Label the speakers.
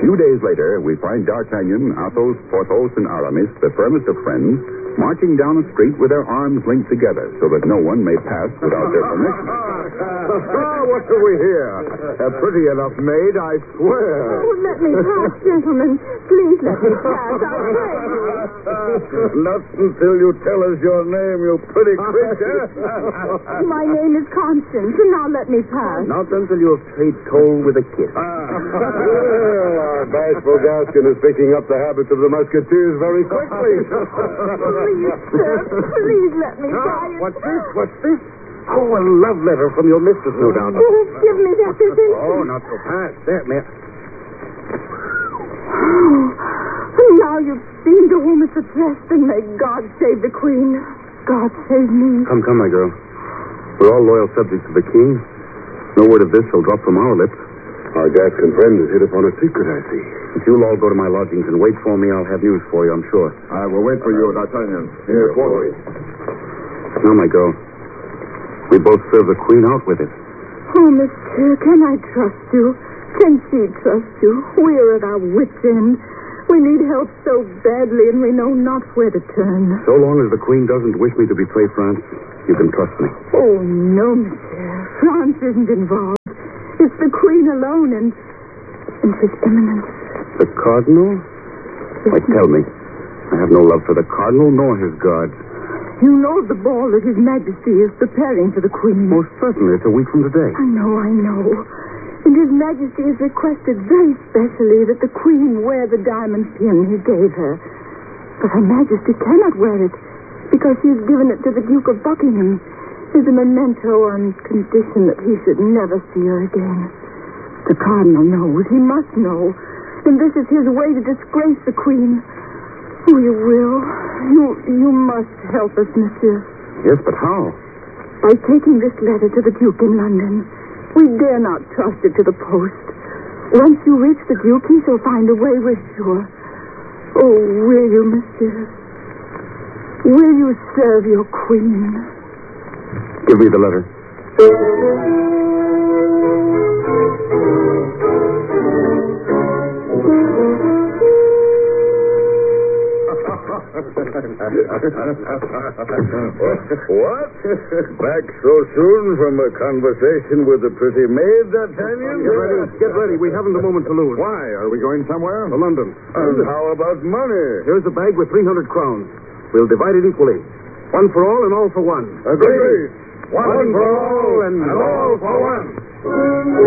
Speaker 1: few days later, we find D'Artagnan, Athos, Porthos, and Aramis, the firmest of friends, marching down a street with their arms linked together so that no one may pass without their permission.
Speaker 2: What do we hear? A pretty enough maid, I swear.
Speaker 3: Oh, let me pass, gentlemen. Please let me pass. I'll pray.
Speaker 2: Not until you tell us your name, you pretty creature.
Speaker 3: My name is Constance, and now let me pass.
Speaker 2: Not until you have paid toll with a kiss. Well, our bashful Gascon is picking up the habits of the musketeers very quickly.
Speaker 3: Please, sir, please let me pass.
Speaker 2: What's this? Oh, a love letter from your mistress, no doubt.
Speaker 3: Give me that, is it?
Speaker 2: Oh, not so fast. There, may I...
Speaker 3: Oh, now you've seen to whom it's addressed, and may God save the Queen. God save me.
Speaker 2: Come, my girl. We're all loyal subjects of the king. No word of this shall drop from our lips. Our Gascon friend has hit upon a secret, I see. If you'll all go to my lodgings and wait for me, I'll have news for you, I'm sure.
Speaker 1: I will wait for you, D'Artagnan. Here, boy.
Speaker 2: Now, my girl, we both serve the Queen out with it.
Speaker 3: Oh, monsieur, can I trust you? Can she trust you? We're at our wits' end. We need help so badly, and we know not where to turn.
Speaker 2: So long as the Queen doesn't wish me to betray France, you can trust me.
Speaker 3: Oh, no, monsieur. France isn't involved. It's the Queen alone and His Eminence.
Speaker 2: The Cardinal? Why, tell me. I have no love for the Cardinal nor his guards.
Speaker 3: You know the ball that His Majesty is preparing for the Queen.
Speaker 2: Most certainly. It's a week from today.
Speaker 3: I know. And His Majesty has requested very specially that the Queen wear the diamond pin he gave her. But Her Majesty cannot wear it because she has given it to the Duke of Buckingham as a memento on condition that he should never see her again. The Cardinal knows. He must know. And this is his way to disgrace the Queen. Oh, you will. You must help us, monsieur.
Speaker 2: Yes, but how?
Speaker 3: By taking this letter to the Duke in London. We dare not trust it to the post. Once you reach the Duke, he shall find a way, we're sure. Oh, will you, monsieur? Will you serve your Queen?
Speaker 2: Give me the letter. What? Back so soon from a conversation with the pretty maid, D'Artagnan?
Speaker 1: Get ready. We haven't a moment to lose.
Speaker 2: Why?
Speaker 1: Are we going somewhere?
Speaker 2: To London. And how about money?
Speaker 1: Here's a bag with 300 crowns. We'll divide it equally. One for all and all for one.
Speaker 2: Agreed.
Speaker 1: One for all and all for one.